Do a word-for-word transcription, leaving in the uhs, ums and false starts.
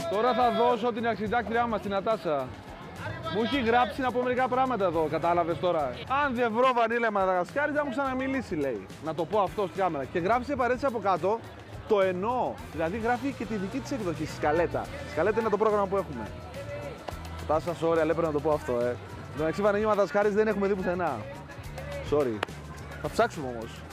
Τώρα θα δώσω την αρχιντάκτηριά μας, την Νατάσα. Μου έχει γράψει να πω μερικά πράγματα εδώ, κατάλαβες τώρα. Αν δεν βρω βανίλα Μαδαγασκάρη, θα μου ξαναμιλήσει, λέει. Να το πω αυτό στη κάμερα. Και γράψει παρέτηση από κάτω, το εννοώ. Δηλαδή γράφει και τη δική της εκδοχή, στη σκαλέτα. Η σκαλέτα είναι το πρόγραμμα που έχουμε. Τάσα, sorry, αλλά έπρεπε να το πω αυτό, ε. Το μεταξύ Βανίλη Μαδαγασκάρης δεν έχουμε δει πουθενά. Sorry. Θα ψάξουμε όμως.